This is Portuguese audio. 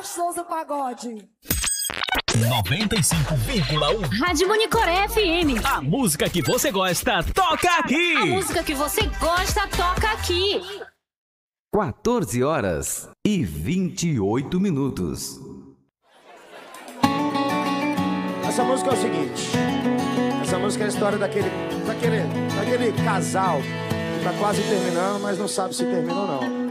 Souza Pagode. 95,1 Rádio Monicoré FM. A música que você gosta, toca aqui. A música que você gosta, toca aqui. 14h28. Essa música é o seguinte. Essa música é a história daquele casal que tá quase terminando, mas não sabe se termina ou não.